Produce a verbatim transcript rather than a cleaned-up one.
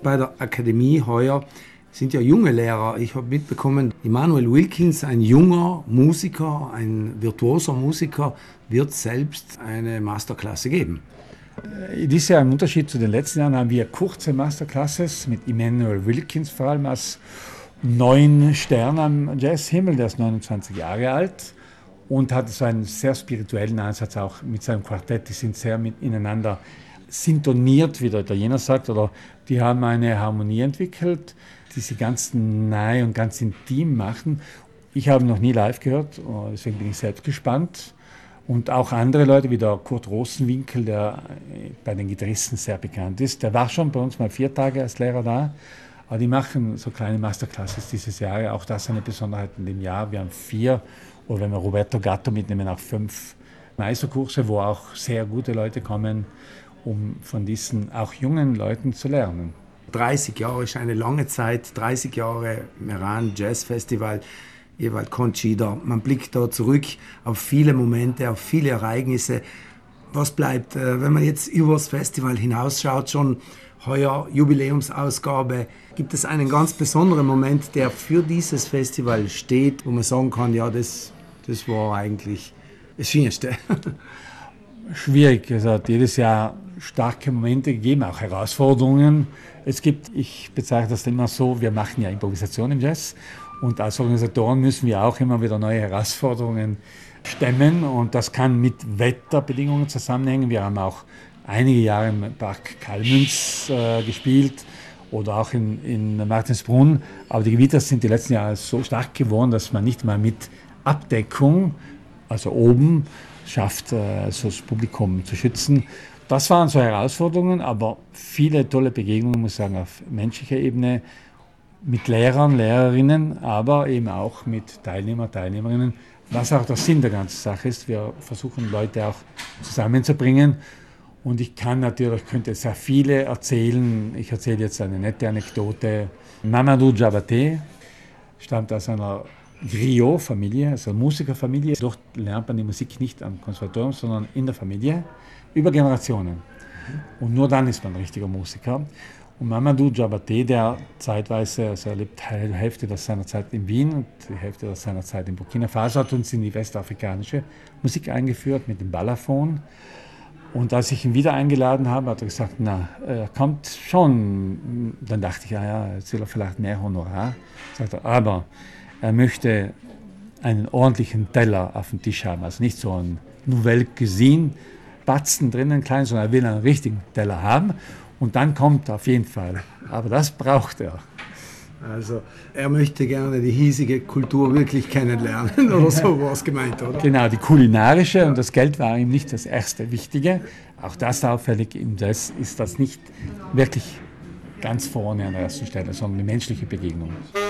Bei der Akademie heuer sind ja junge Lehrer. Ich habe mitbekommen, Immanuel Wilkins, ein junger Musiker, ein virtuoser Musiker, wird selbst eine Masterklasse geben. Dieses Jahr im Unterschied zu den letzten Jahren haben wir kurze Masterclasses mit Immanuel Wilkins, vor allem als neuen Stern am Jazzhimmel. Der ist neunundzwanzig Jahre alt und hat so einen sehr spirituellen Ansatz auch mit seinem Quartett. Die sind sehr miteinander sintoniert, wie der Italiener sagt, oder die haben eine Harmonie entwickelt, die sie ganz nahe und ganz intim machen. Ich habe noch nie live gehört, deswegen bin ich selbst gespannt. Und auch andere Leute wie der Kurt Rosenwinkel, der bei den Gitarristen sehr bekannt ist. Der war schon bei uns mal vier Tage als Lehrer da. Aber die machen so kleine Masterclasses dieses Jahr. Auch das ist eine Besonderheit in dem Jahr. Wir haben vier, oder wenn wir Roberto Gatto mitnehmen, auch fünf Meisterkurse, wo auch sehr gute Leute kommen, um von diesen auch jungen Leuten zu lernen. dreißig Jahre ist eine lange Zeit, dreißig Jahre Meran Jazz Festival. Ewald Conchida. Man blickt da zurück auf viele Momente, auf viele Ereignisse. Was bleibt, wenn man jetzt über das Festival hinausschaut, schon heuer Jubiläumsausgabe, gibt es einen ganz besonderen Moment, der für dieses Festival steht, wo man sagen kann, ja, das, das war eigentlich das Schönste. Schwierig, es hat jedes Jahr starke Momente gegeben, auch Herausforderungen. Es gibt, ich bezeichne das immer so, wir machen ja Improvisation im Jazz. Und als Organisatoren müssen wir auch immer wieder neue Herausforderungen stemmen. Und das kann mit Wetterbedingungen zusammenhängen. Wir haben auch einige Jahre im Park Kalmünz äh, gespielt oder auch in, in Martinsbrunn. Aber die Gewitter sind die letzten Jahre so stark geworden, dass man nicht mal mit Abdeckung, also oben, schafft, äh, also das Publikum zu schützen. Das waren so Herausforderungen, aber viele tolle Begegnungen, muss ich sagen, auf menschlicher Ebene. Mit Lehrern, Lehrerinnen, aber eben auch mit Teilnehmer, Teilnehmerinnen, was auch der Sinn der ganzen Sache ist. Wir versuchen Leute auch zusammenzubringen und ich kann natürlich, könnte sehr viele erzählen. Ich erzähle jetzt eine nette Anekdote. Mamadou Diabaté stammt aus einer Griot-Familie, also einer Musikerfamilie. Dort lernt man die Musik nicht am Konservatorium, sondern in der Familie, über Generationen. Und nur dann ist man ein richtiger Musiker. Und Mamadou Diabaté, der zeitweise, also er lebt die Hälfte seiner Zeit in Wien und die Hälfte seiner Zeit in Burkina Faso, hat uns in die westafrikanische Musik eingeführt mit dem Balafon. Und als ich ihn wieder eingeladen habe, hat er gesagt, na, er kommt schon. Dann dachte ich, ja, ja, jetzt will er vielleicht mehr Honorar. Sagt er, aber er möchte einen ordentlichen Teller auf dem Tisch haben, also nicht so ein Nouvelle Cuisine, Batzen drinnen, klein, sondern er will einen richtigen Teller haben. Und dann kommt er auf jeden Fall. Aber das braucht er. Also er möchte gerne die hiesige Kultur wirklich kennenlernen oder so war es gemeint, oder? Genau, die kulinarische und das Geld war ihm nicht das erste Wichtige. Auch das auffällig im Jazz ist das nicht wirklich ganz vorne an der ersten Stelle, sondern die menschliche Begegnung.